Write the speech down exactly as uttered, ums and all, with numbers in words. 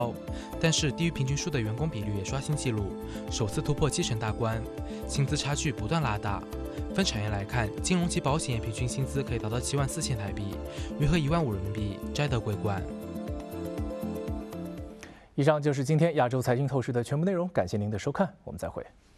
但是低于平均数的员工比率也刷新纪录，首次突破七成大关，薪资差距不断拉大。分产业来看，金融及保险业平均薪资可以达到七万四千台币，约合一万五人民币，摘得桂冠。 以上就是今天亚洲财经透视的全部内容，感谢您的收看，我们再会。